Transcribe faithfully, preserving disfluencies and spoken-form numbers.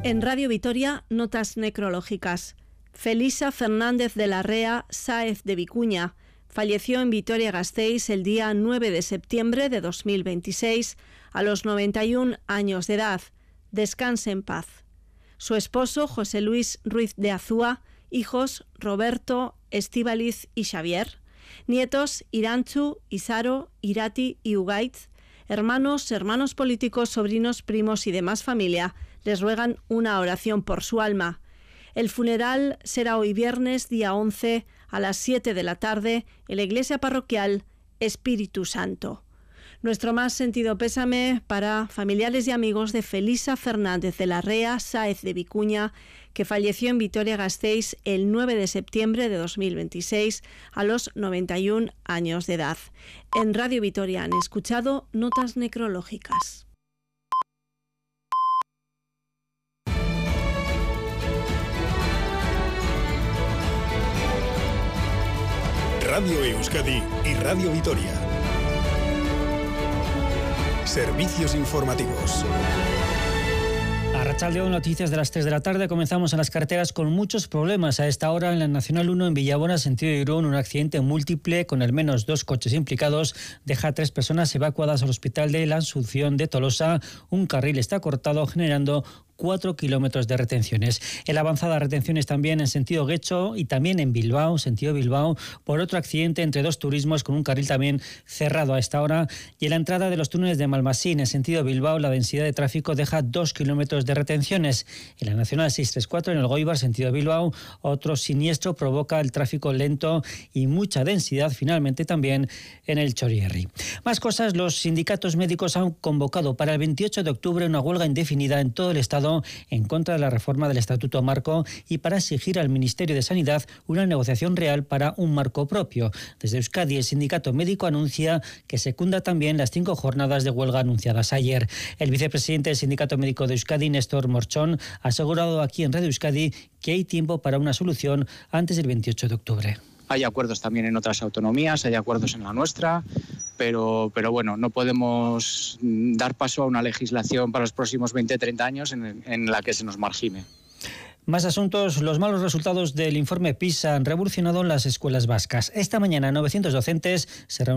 En Radio Vitoria, notas necrológicas. Felisa Fernández de la Rea Sáez de Vicuña falleció en Vitoria-Gasteiz el día nueve de septiembre de dos mil veintiséis a los noventa y un años de edad. Descanse en paz. Su esposo, José Luis Ruiz de Azúa, hijos Roberto, Estíbaliz y Xavier, nietos Irantxu, Isaro, Irati y Ugaitz, hermanos, hermanos políticos, sobrinos, primos y demás familia, les ruegan una oración por su alma. El funeral será hoy viernes, día once, a las siete de la tarde, en la iglesia parroquial Espíritu Santo. Nuestro más sentido pésame para familiares y amigos de Felisa Fernández de la Rea Sáez de Vicuña, que falleció en Vitoria-Gasteiz el nueve de septiembre de dos mil veintiséis a los noventa y un años de edad. En Radio Vitoria han escuchado notas necrológicas. Radio Euskadi y Radio Vitoria. Servicios informativos. Arratsaldeon, noticias de las tres de la tarde. Comenzamos en las carreteras con muchos problemas. A esta hora en la Nacional uno en Villabona, sentido Irún, un accidente múltiple con al menos dos coches implicados deja a tres personas evacuadas al hospital de la Asunción de Tolosa. Un carril está cortado, generando cuatro kilómetros de retenciones. En la avanzada, retenciones también en sentido Guecho y también en Bilbao, sentido Bilbao, por otro accidente entre dos turismos con un carril también cerrado a esta hora. Y en la entrada de los túneles de Malmasín, en sentido Bilbao, la densidad de tráfico deja dos kilómetros de retenciones. En la Nacional seiscientos treinta y cuatro, en el Goibar, sentido Bilbao, otro siniestro provoca el tráfico lento y mucha densidad finalmente también en el Chorierri. Más cosas, los sindicatos médicos han convocado para el veintiocho de octubre una huelga indefinida en todo el Estado en contra de la reforma del Estatuto Marco y para exigir al Ministerio de Sanidad una negociación real para un marco propio. Desde Euskadi, el sindicato médico anuncia que secunda también las cinco jornadas de huelga anunciadas ayer. El vicepresidente del Sindicato Médico de Euskadi, Néstor Morchón, ha asegurado aquí en Radio Euskadi que hay tiempo para una solución antes del veintiocho de octubre. Hay acuerdos también en otras autonomías, hay acuerdos en la nuestra, pero, pero bueno, no podemos dar paso a una legislación para los próximos veinte a treinta años en, en la que se nos margine. Más asuntos. Los malos resultados del informe PISA han revolucionado las escuelas vascas. Esta mañana novecientos docentes se reunieron